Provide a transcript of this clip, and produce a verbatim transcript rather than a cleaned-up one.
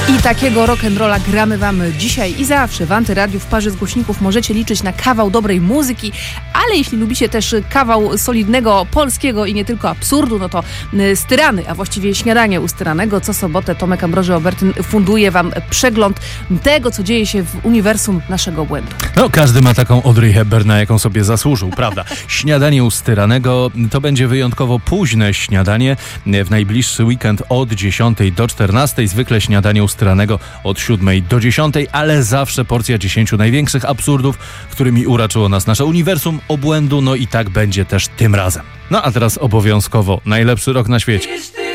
I takiego rock'n'rolla gramy wam dzisiaj i zawsze. W Antyradiu w parze z głośników możecie liczyć na kawał dobrej muzyki, ale jeśli lubicie też kawał solidnego polskiego i nie tylko absurdu, no to Styrany, a właściwie śniadanie u Styranego. Co sobotę Tomek Ambroży-Obertyn funduje wam przegląd tego, co dzieje się w uniwersum naszego obłędu. No, każdy ma taką Audrey Hepburn, na jaką sobie zasłużył, prawda? Śniadanie u Styranego to będzie wyjątkowo późne śniadanie. W najbliższy weekend od dziesiątej do czternastej. Zwykle śniadanie u Styranego od siódmej do dziesiątej, ale zawsze porcja dziesięciu największych absurdów, którymi uraczyło nas nasze uniwersum obłędu. No i tak będzie też tym razem. No a teraz obowiązkowo najlepszy rok na świecie.